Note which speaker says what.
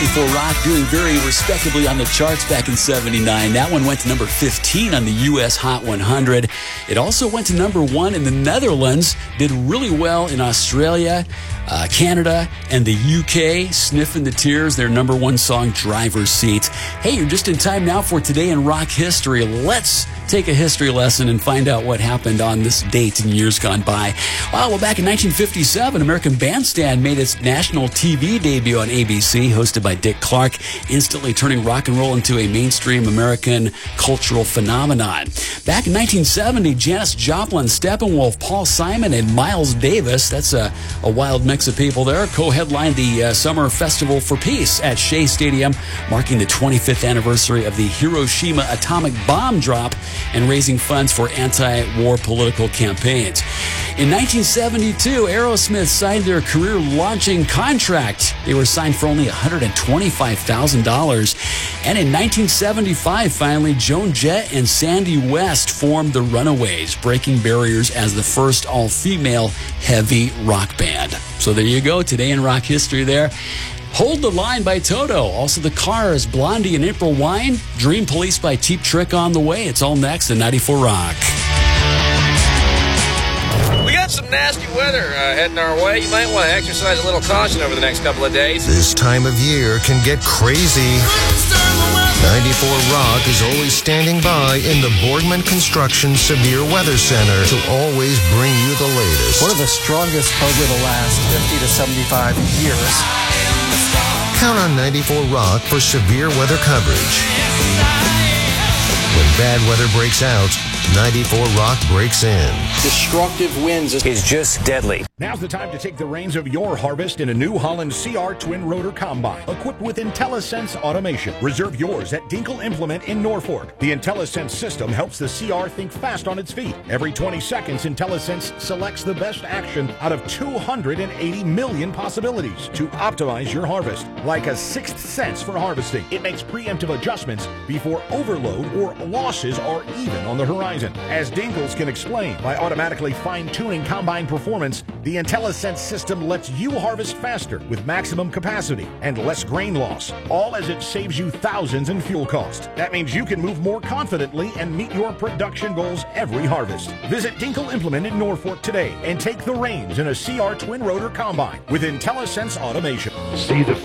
Speaker 1: 94 Rock doing very respectably on the charts back in 79. That one went to number 15 on the U.S. Hot 100. It also went to number 1 in the Netherlands, did really well in Australia, Canada, and the UK. Sniffing the Tears, their number 1 song, Driver's Seat. Hey, you're just in time now for Today in Rock History. Let's take a history lesson and find out what happened on this date in years gone by. Well, back in 1957, American Bandstand made its national TV debut on ABC, hosted by Dick Clark, instantly turning rock and roll into a mainstream American cultural phenomenon. Back in 1970, Janis Joplin, Steppenwolf, Paul Simon, and Miles Davis, that's a wild mix of people there, co-headlined the Summer Festival for Peace at Shea Stadium, marking the 25th anniversary of the Hiroshima atomic bomb drop and raising funds for anti-war political campaigns. In 1972, Aerosmith signed their career-launching contract. They were signed for only $125,000. And in 1975, finally, Joan Jett and Sandy West formed the Runaways, breaking barriers as the first all-female heavy rock band. So there you go, Today in Rock History there. Hold the Line by Toto. Also The Cars, Blondie and April Wine. Dream Police by Cheap Trick on the way. It's all next at 94 Rock.
Speaker 2: We got some nasty weather heading our way. You might want to exercise a little caution over the next couple of days.
Speaker 3: This time of year can get crazy. 94 Rock is always standing by in the Boardman Construction Severe Weather Center to always bring you the latest.
Speaker 4: One of the strongest over the last 50 to 75 years.
Speaker 3: Count on 94 Rock for severe weather coverage. When bad weather breaks out, 94 Rock breaks in.
Speaker 4: Destructive winds
Speaker 2: Is just deadly.
Speaker 5: Now's the time to take the reins of your harvest in a New Holland CR Twin Rotor Combine, equipped with IntelliSense automation. Reserve yours at Dinkle Implement in Norfolk. The IntelliSense system helps the CR think fast on its feet. Every 20 seconds, IntelliSense selects the best action out of 280 million possibilities to optimize your harvest. Like a sixth sense for harvesting, it makes preemptive adjustments before overload or losses are even on the horizon. As Dinkles can explain, by automatically fine-tuning combine performance, the IntelliSense system lets you harvest faster with maximum capacity and less grain loss, all as it saves you thousands in fuel cost. That means you can move more confidently and meet your production goals every harvest. Visit Dinkle Implement in Norfolk today and take the reins in a CR Twin Rotor Combine with IntelliSense automation.
Speaker 6: See the